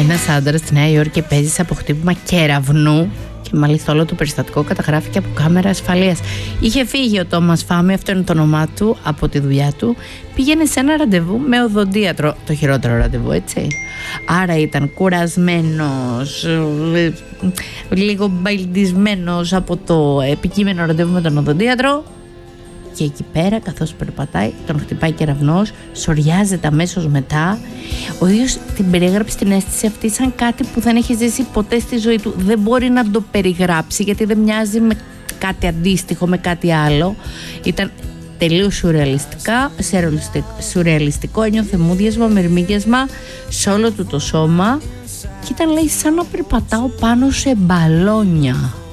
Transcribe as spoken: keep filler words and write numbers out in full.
Ένας άντρας στη Νέα Υόρκη επέζησε από χτύπημα κεραυνού και μάλιστα όλο το περιστατικό καταγράφηκε από κάμερα ασφαλείας. Είχε φύγει ο Τόμας Φάμι, αυτό είναι το όνομά του, από τη δουλειά του. Πήγαινε σε ένα ραντεβού με οδοντίατρο, το χειρότερο ραντεβού, έτσι. Άρα ήταν κουρασμένος, λίγο μπαϊλντισμένος από το επικείμενο ραντεβού με τον οδοντίατρο. Και εκεί πέρα, καθώς περπατάει, τον χτυπάει κεραυνός, σωριάζεται αμέσως μετά. Ο ίδιος την περιέγραψε την αίσθηση αυτή σαν κάτι που δεν έχει ζήσει ποτέ στη ζωή του. Δεν μπορεί να το περιγράψει γιατί δεν μοιάζει με κάτι αντίστοιχο, με κάτι άλλο. Ήταν τελείως σουρεαλιστικά, σουρεαλιστικό, ένιωθε μούδιασμα, μυρμήγκιασμα σε όλο του το σώμα και ήταν, λέει, σαν να περπατάω πάνω σε μπαλόνια.